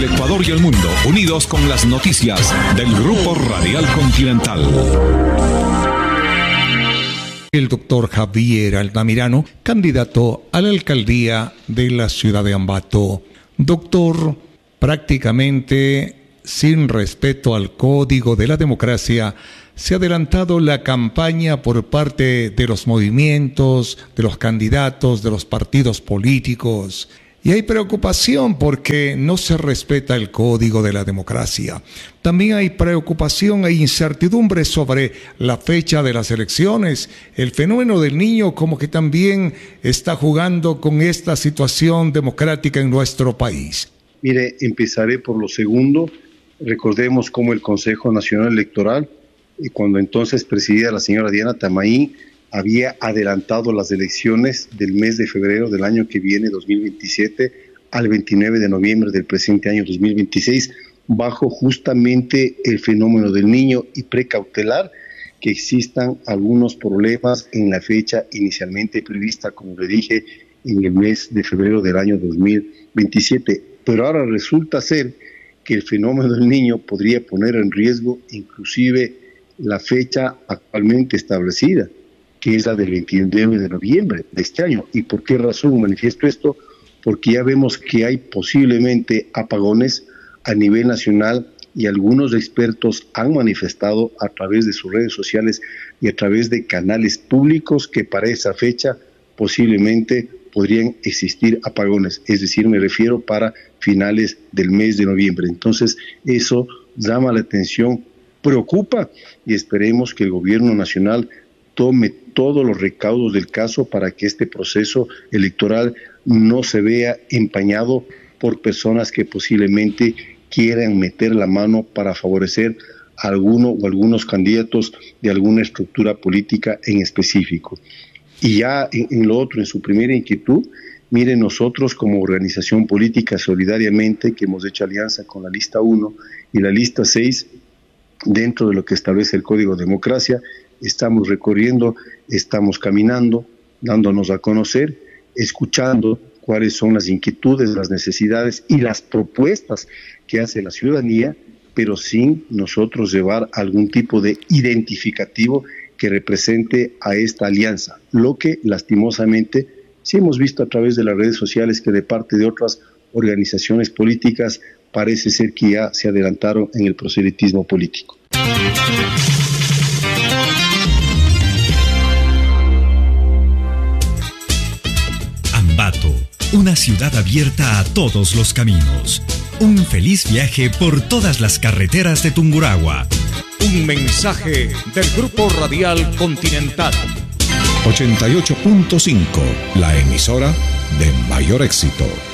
el Ecuador y el mundo, unidos con las noticias del Grupo Radial Continental. El doctor Javier Altamirano, candidato a la alcaldía de la ciudad de Ambato. Doctor, prácticamente sin respeto al código de la democracia, se ha adelantado la campaña por parte de los movimientos, de los candidatos, de los partidos políticos. Y hay preocupación porque no se respeta el código de la democracia. También hay preocupación e incertidumbre sobre la fecha de las elecciones. El fenómeno del niño como que también está jugando con esta situación democrática en nuestro país. Mire, empezaré por lo segundo. Recordemos cómo el Consejo Nacional Electoral, cuando entonces presidía la señora Diana Tamaí, había adelantado las elecciones del mes de febrero del año que viene, 2027, al 29 de noviembre del presente año 2026, bajo justamente el fenómeno del niño y precautelar que existan algunos problemas en la fecha inicialmente prevista, como le dije, en el mes de febrero del año 2027. Pero ahora resulta ser que el fenómeno del niño podría poner en riesgo inclusive la fecha actualmente establecida, que es la del 29 de noviembre de este año. ¿Y por qué razón manifiesto esto? Porque ya vemos que hay posiblemente apagones a nivel nacional y algunos expertos han manifestado a través de sus redes sociales y a través de canales públicos que para esa fecha posiblemente podrían existir apagones, es decir, me refiero para finales del mes de noviembre. Entonces, eso llama la atención, preocupa y esperemos que el gobierno nacional tome todos los recaudos del caso para que este proceso electoral no se vea empañado por personas que posiblemente quieran meter la mano para favorecer a alguno o algunos candidatos de alguna estructura política en específico. Y ya en lo otro, en su primera inquietud, miren, nosotros como organización política solidariamente que hemos hecho alianza con la lista 1 y la lista 6, dentro de lo que establece el Código de Democracia, estamos recorriendo, estamos caminando, dándonos a conocer, escuchando cuáles son las inquietudes, las necesidades y las propuestas que hace la ciudadanía, pero sin nosotros llevar algún tipo de identificativo que represente a esta alianza, lo que lastimosamente sí hemos visto a través de las redes sociales que de parte de otras organizaciones políticas parece ser que ya se adelantaron en el proselitismo político. Ambato, una ciudad abierta a todos los caminos. Un feliz viaje por todas las carreteras de Tungurahua. Un mensaje del Grupo Radial Continental. 88.5, la emisora de mayor éxito.